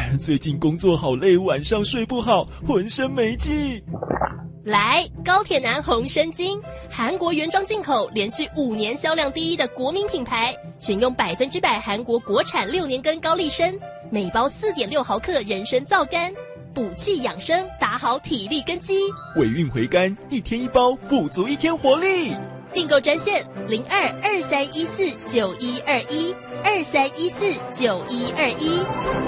最近工作好累，晚上睡不好，浑身没劲。 来，高铁男红参精，韩国原装进口，连续5年销量第一的国民品牌，选用100%韩国国产6年根高丽参，每包4.6毫克人参皂苷，补气养生，打好体力根基。 尾韵回甘，1天1包，补足1天活力。 订购专线02-2314-9121，2314-9121。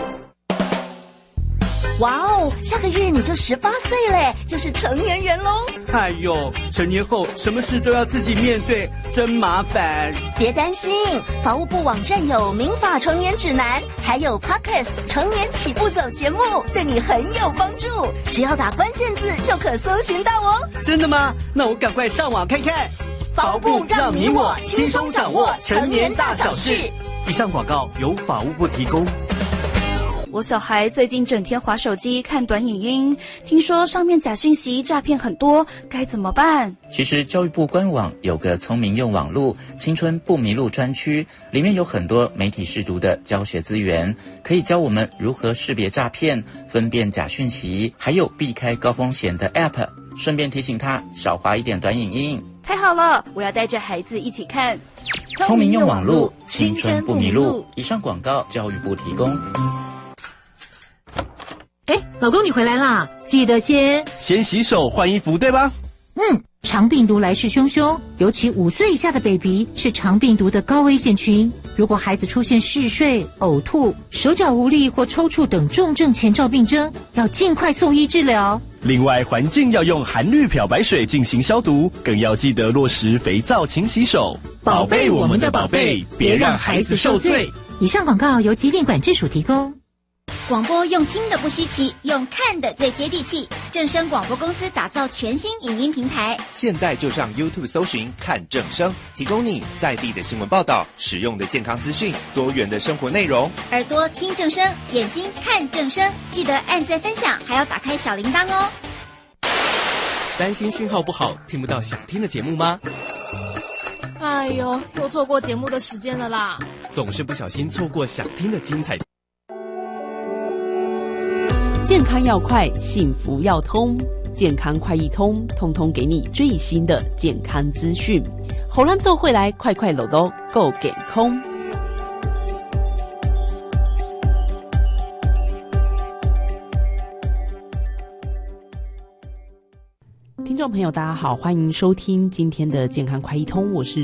哇哦，下个月你就18岁嘞，就是成年人咯。 哎呦，成年后什么事都要自己面对，真麻烦。 别担心，法务部网站有民法成年指南，还有 Podcast 成年起步走节目，对你很有帮助。只要打关键字就可搜寻到哦。 真的吗？那我赶快上网看看。 法务部让你我轻松掌握成年大小事。 以上广告由法务部提供。 我小孩最近整天滑手机看短影音，听说上面假讯息诈骗很多，该怎么办？ 其实教育部官网有个聪明用网路青春不迷路专区，里面有很多媒体识读的教学资源，可以教我们如何识别诈骗，分辨假讯息，还有避开高风险的 App， 顺便提醒他少滑一点短影音。 太好了，我要带着孩子一起看聪明用网路青春不迷路。以上广告教育部提供。 老公你回来啦，记得先洗手换衣服对吧？ 肠病毒来势汹汹，尤其5岁以下的 baby 是肠病毒的高危险群。如果孩子出现嗜睡、呕吐、手脚无力或抽搐等重症前兆病征，要尽快送医治疗。 另外，环境要用含氯漂白水进行消毒，更要记得落实肥皂勤洗手，宝贝我们的宝贝，别让孩子受罪。 以上广告由疾病管制署提供。 广播用听的不稀奇，用看的最接地气。正声广播公司打造全新影音平台， 现在就上 YouTube 搜寻看正声，提供你在地的新闻报道、实用的健康资讯、多元的生活内容。 耳朵听正声，眼睛看正声，记得按赞分享，还要打开小铃铛哦。 担心讯号不好，听不到想听的节目吗？ 哎呦，又错过节目的时间了啦！ 总是不小心错过想听的精彩。 健康要快，幸福要通，健康快易通，通通给你最新的健康资讯。好咱做回来，快快乐乐够健康。听众朋友，大家好，欢迎收听今天的健康快易通，我是